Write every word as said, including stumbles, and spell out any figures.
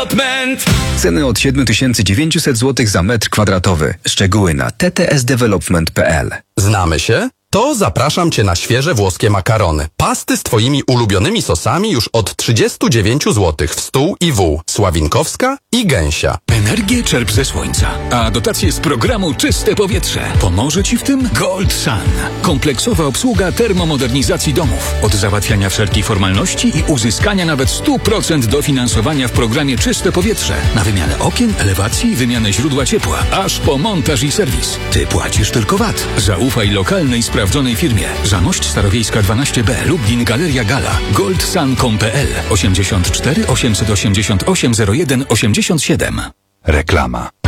Development. Ceny od siedem tysięcy dziewięćset złotych za metr kwadratowy. Szczegóły na t t s development kropka p l. Znamy się? To zapraszam Cię na świeże włoskie makarony. Pasty z Twoimi ulubionymi sosami już od trzydzieści dziewięć złotych w stół i wół. Sławinkowska i Gęsia. Energię czerp ze słońca, a dotacje z programu Czyste Powietrze. Pomoże Ci w tym Gold Sun. Kompleksowa obsługa termomodernizacji domów. Od załatwiania wszelkich formalności i uzyskania nawet sto procent dofinansowania w programie Czyste Powietrze. Na wymianę okien, elewacji, wymianę źródła ciepła. Aż po montaż i serwis. Ty płacisz tylko V A T. Zaufaj lokalnej sprawdzonej firmie. Zamość Starowiejska dwanaście B, Lublin, Galeria Gala. goldsun kropka com kropka p l osiemdziesiąt cztery osiemset osiemdziesiąt osiem zero jeden osiemdziesiąt siedem. Reklama.